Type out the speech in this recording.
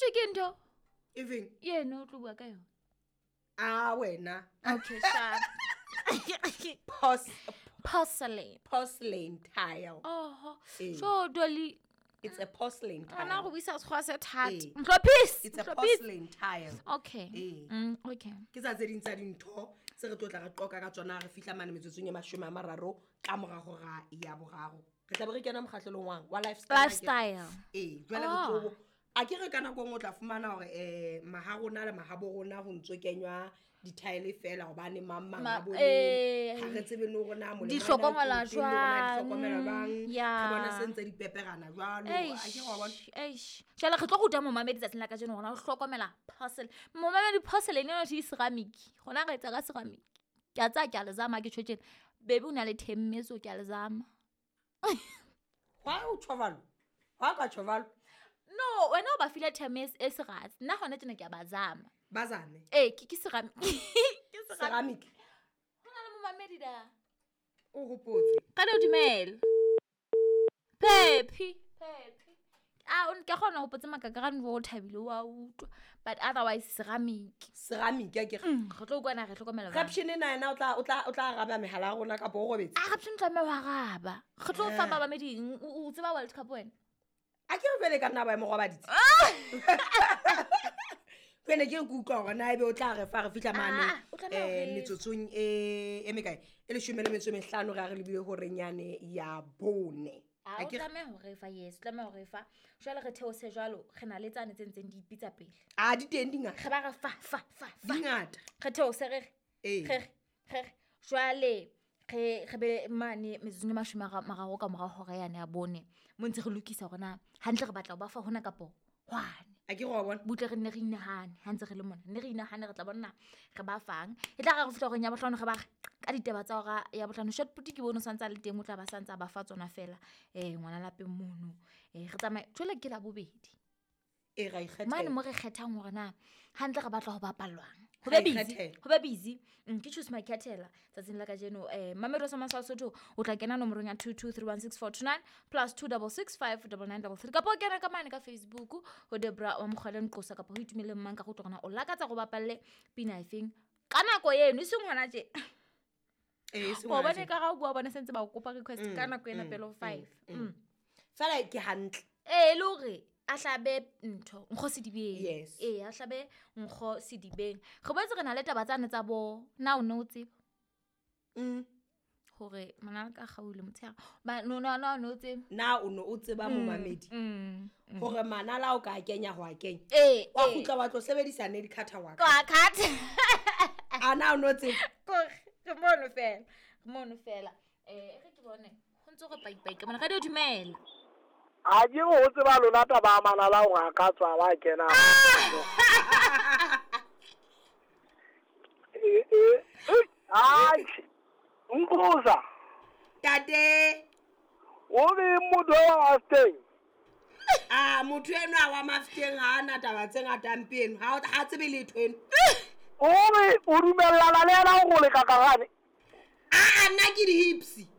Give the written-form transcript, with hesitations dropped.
ke ntho Even yena o tlo bua ka yona wena. okay sharp porcelain tile. so dolly It's a porcelain ona go tile. bisa tshwa se that It's a porcelain tile. okay okay Ke tsa ding tsa dintho se re tlotla re qoka ka tsona re fihla mane metsotsong ya 30 ka morago ga ya boraro. Re tla be re kena mokgahlelong wa lifestyle. Jwale re tlo a ke re kana go ngotla fumana hore maharona le mahabo rona ho ntso kenywa di-tile fela hobane mamma ba bone ha re tsebe no rona mo le di hlokomela di hlokomela bang re bona sentse di peperana jwalo a ke go bona jala re tlo go tla mo mamedi tsatsing la ka jeno gona go hlokomela porcelain mo mamedi porcelain eno di ceramic gona ga etsa ka ceramic ke a tsa ke a le zama ke tshwetseng bebe o na le temmeso ke a le zama wa o tshwavalo wa ka tshwavalo no wena o ba file temmes e seratsi nna gona tsena ke a bazama bazame ke ceramic ceramic hona le mo mamedi da o hopotse ka le dumela Pepi o nke gona go potse makakarane bo o thabile wa utwa but otherwise ceramic ya ke re tlo kwana re tlhokomela caption ena ena o tla araba mehala ya rona ka bo go betse caption tla me wa gaba re tlo fa ba meding o tseba World Cup wena a ke re vele ka nna ba mo goba ditse pele ke go utlwa gore na ebe o tla re fa re fitla mane metsotsong e mekae e le 15 re a re lebile ho renyane ya bone a ke tla me hore fa yes tla me hore fa jwale re theo se jwalo re na le tsane tsentseng di ipitsa pele di teng dinga re ba re fa dingata re theo se re jwale re be mane metsotso mararo ka morago hore yane ya bone mo ntse re lokisa gona hantle re batla ba fa hona kapo hwane a ke go bona butle re nne re inahane ha ntse re le mona nne re inahane re tla bona re ba fang e tla re fitla go nya botlano ge ba ka diteba tsa hore ya botlano shot puti ke bone santsa le teng o tla ba santsa ba fa tsona fela ngwana lapeng mono re tsamaye tshwele ke la bobedi ra ikgetha mane mo re kgethang hore na hantle re batla go bapalwang ho be busy ke choose my ketela tsatsing la ka jeno mamero sa masasotho o tla kena nomorong ya 22316429 +266599933 kapo kena ka mane ka Facebook ho Debra wa Mokgwaleng Qosa kapo ho itumele mmang ka go tloga o lakatsa go bapalle pina efeng ka nako yeno se ngwana tje o bone ka ga bua bone sentse ba o kopa request ka nako ena pelo 5 fela ke hantle le hore a hlabe ntho nkgo sedibeng a hlabe nkgo sedibeng go botse re na le taba tsane tsa bo na o no tseba hore mana ka gaule motshega ba no tseba na o no o tseba mo mamedi hore mana la o ka kenya ho a kenya wa gutla wa tlo sebedisa ne di cutter wa ka cut ana o no tseba ke mono fela re ke bone go ntse go paipai ke bona ga di dumela a di go tseba lona taba manala o ga ka tswa ba kena Mbuza tate o le motho wa steng motho eno a wa mafteng ha ana taba tse ngata mpeno ha tsebe letho eno o re o dumellana le yena go le kakagane nna ke di hips